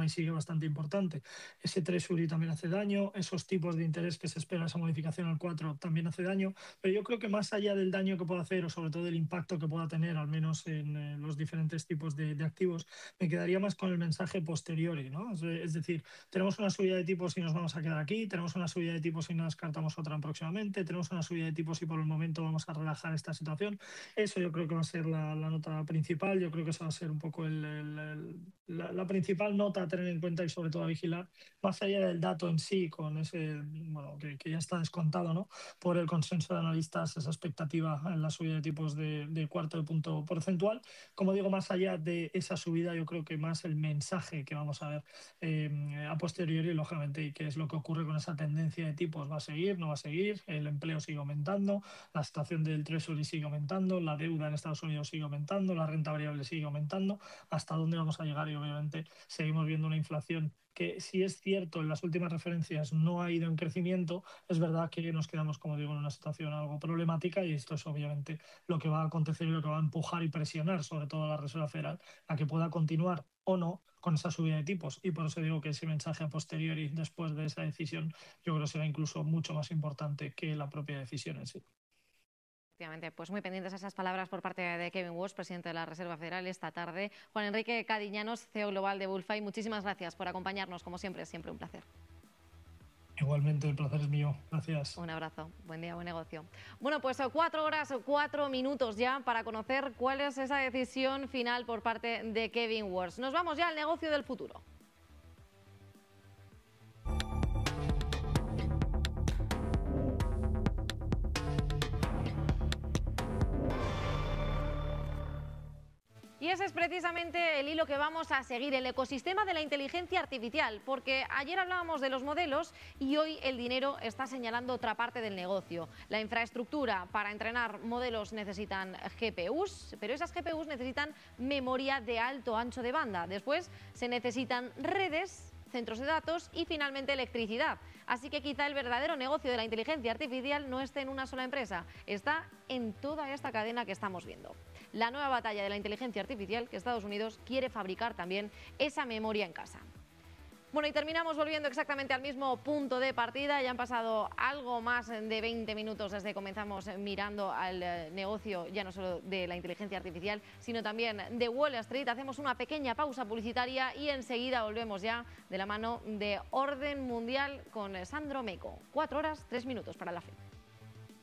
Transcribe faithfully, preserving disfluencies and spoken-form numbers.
ahí sigue bastante importante. Ese Treasury también hace daño, esos tipos de interés que se espera, esa modificación al cuatro también hace daño, pero yo creo que más allá del daño que pueda hacer o sobre todo del impacto que pueda tener, al menos en eh, los diferentes tipos de, de activos, me quedaría más con el mensaje posteriori, ¿no? Es, es decir, tenemos una subida de tipos y nos vamos a quedar aquí, tenemos una subida de tipos y no descartamos otra próximamente, tenemos una subida de tipos y por el momento vamos a relajar esta situación. Eso yo creo que va a ser la, la nota principal, yo creo que esa va a ser un poco el, el, el, la, la principal nota a tener en cuenta y sobre todo a vigilar, más allá del dato en sí, con ese, bueno, que, que ya está descontado, ¿no? Por el consenso de analistas, esa expectativa en la subida de tipos de, de cuarto de punto porcentual. Como digo, más allá de esa subida, yo creo que más el mensaje que vamos a ver eh, a posteriori, lógicamente, y qué es lo que ocurre con esa tendencia de tipos, ¿va a seguir, no va a seguir? El empleo sigue aumentando, la situación del Treasury sigue aumentando, la deuda en Estados Unidos sigue aumentando, la renta variable sigue aumentando, ¿hasta dónde vamos a llegar? Y obviamente seguimos viendo una inflación que, si es cierto, en las últimas referencias no ha ido en crecimiento, es verdad que nos quedamos, como digo, en una situación algo problemática y esto es obviamente lo que va a acontecer y lo que va a empujar y presionar sobre todo a la Reserva Federal a que pueda continuar o no con esa subida de tipos. Y por eso digo que ese mensaje a posteriori, después de esa decisión, yo creo que será incluso mucho más importante que la propia decisión en sí. Efectivamente, pues muy pendientes a esas palabras por parte de Kevin Walsh, presidente de la Reserva Federal, esta tarde. Juan Enrique Cadiñanos, C E O global de Bullfy, muchísimas gracias por acompañarnos, como siempre, siempre un placer. Igualmente, el placer es mío. Gracias. Un abrazo. Buen día, buen negocio. Bueno, pues cuatro horas, cuatro minutos ya para conocer cuál es esa decisión final por parte de Kevin Walsh. Nos vamos ya al negocio del futuro. Y ese es precisamente el hilo que vamos a seguir, el ecosistema de la inteligencia artificial, porque ayer hablábamos de los modelos y hoy el dinero está señalando otra parte del negocio. La infraestructura para entrenar modelos necesitan G P Us, pero esas G P Us necesitan memoria de alto ancho de banda. Después se necesitan redes, centros de datos y finalmente electricidad. Así que quizá el verdadero negocio de la inteligencia artificial no esté en una sola empresa, está en toda esta cadena que estamos viendo. La nueva batalla de la inteligencia artificial, que Estados Unidos quiere fabricar también esa memoria en casa. Bueno, y terminamos volviendo exactamente al mismo punto de partida. Ya han pasado algo más de veinte minutos desde que comenzamos mirando al negocio, ya no solo de la inteligencia artificial, sino también de Wall Street. Hacemos una pequeña pausa publicitaria y enseguida volvemos ya de la mano de Orden Mundial con Sandro Meco. Cuatro horas, tres minutos para la fe.